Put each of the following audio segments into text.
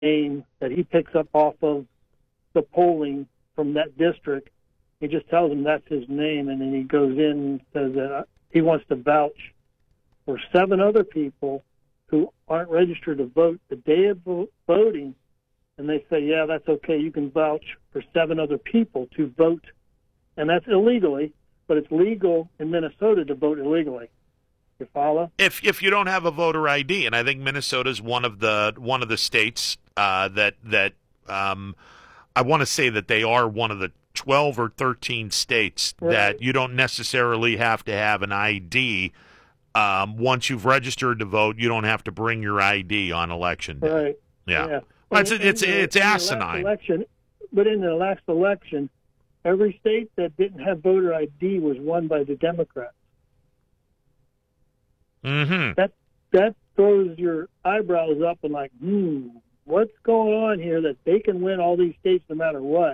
name that he picks up off of the polling from that district. He just tells him that's his name, and then he goes in and says that he wants to vouch for 7 other people who aren't registered to vote the day of voting, and they say, yeah, that's okay. You can vouch for 7 other people to vote, and that's illegally, but it's legal in Minnesota to vote illegally. You follow? If you don't have a voter ID, and I think Minnesota is one of the states that I want to say that they are one of the 12 or 13 states right. that you don't necessarily have to have an ID. Once you've registered to vote, you don't have to bring your ID on election day. Right. Yeah. Well, it's asinine. But in the last election, every state that didn't have voter ID was won by the Democrats. Mm-hmm. That throws your eyebrows up and like, what's going on here that they can win all these states no matter what?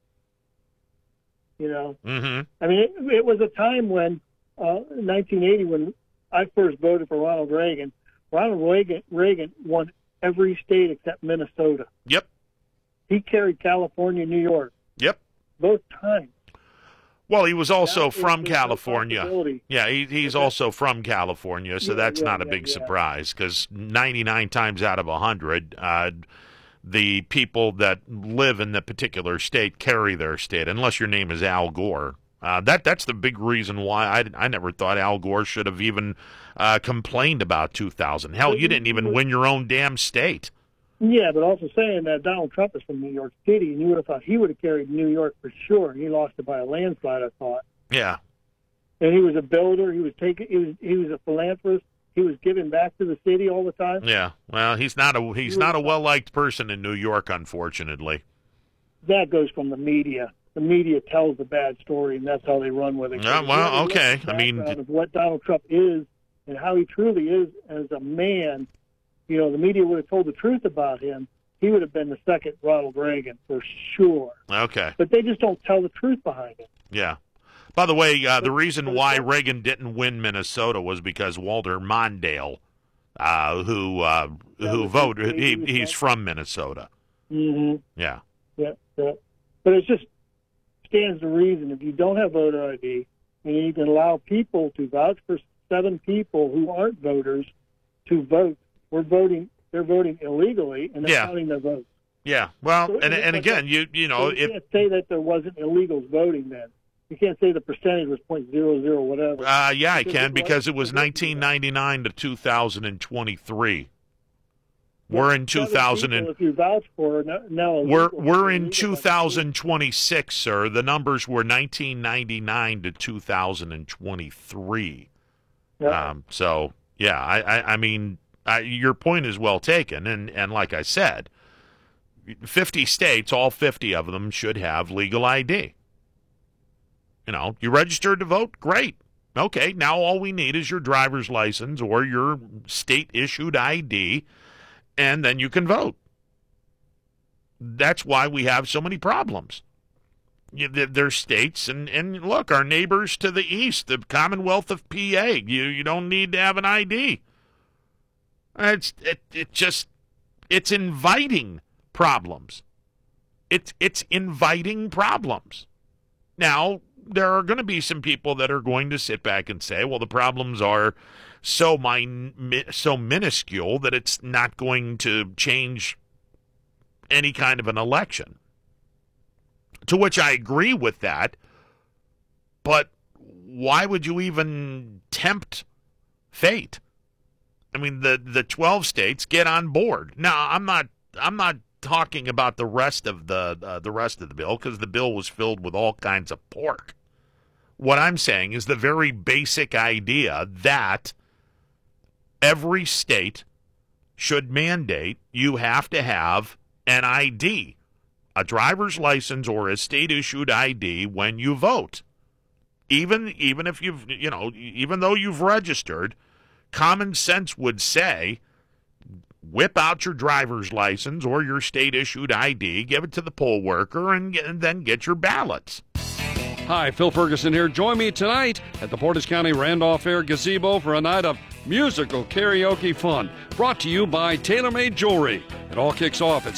You know? Mm-hmm. I mean, it was a time when, in 1980, when I first voted for Ronald Reagan, Reagan won every state except Minnesota. Yep. He carried California and New York. Yep. Both times. Well, he was also from California. Yeah, he's also from California, so that's not a big surprise because 99 times out of 100, the people that live in the particular state carry their state, unless your name is Al Gore. That's the big reason why I never thought Al Gore should have even complained about 2000. Hell, you didn't even win your own damn state. Yeah, but also saying that Donald Trump is from New York City, and you would have thought he would have carried New York for sure. He lost it by a landslide, I thought. Yeah. And he was a builder. He was a philanthropist. He was giving back to the city all the time. Yeah. Well, he's not a well-liked person in New York, unfortunately. That goes from the media. The media tells the bad story, and that's how they run with it. Well, okay. I mean, of what Donald Trump is and how he truly is as a man. You know, the media would have told the truth about him. He would have been the second Ronald Reagan for sure. Okay. But they just don't tell the truth behind it. Yeah. By the way, the reason why Reagan didn't win Minnesota was because Walter Mondale, who voted, he's from Minnesota. Mm-hmm. Yeah. Yeah. But it just stands to reason if you don't have voter ID and you can allow people to vouch for 7 people who aren't voters to vote. They're voting illegally, and they're counting their votes. Yeah, well, so, and again, you know, you can't say that there wasn't illegals voting then. You can't say the percentage was .00 whatever. Yeah, I can because it was 1999 to 2023. We're in 2000. If you vouch for now, we're in 2026, sir. The numbers were 1999 to 2023. Yeah. So yeah, I mean. Your point is well taken, and like I said, 50 states, all 50 of them should have legal ID. You know, you registered to vote? Great. Okay, now all we need is your driver's license or your state-issued ID, and then you can vote. That's why we have so many problems. There's states, and look, our neighbors to the east, the Commonwealth of PA, you don't need to have an ID. It's inviting problems. It's inviting problems. Now, there are going to be some people that are going to sit back and say, well, the problems are so minuscule that it's not going to change any kind of an election. To which I agree with that, but why would you even tempt fate? I mean, the 12 states get on board. Now, I'm not talking about the rest of the bill because the bill was filled with all kinds of pork. What I'm saying is the very basic idea that every state should mandate you have to have an ID, a driver's license or a state-issued ID when you vote. Even if even though you've registered. Common sense would say, whip out your driver's license or your state-issued ID, give it to the poll worker, and then get your ballots. Hi, Phil Ferguson here. Join me tonight at the Portage County Randolph Fair Gazebo for a night of musical karaoke fun, brought to you by TaylorMade Jewelry. It all kicks off at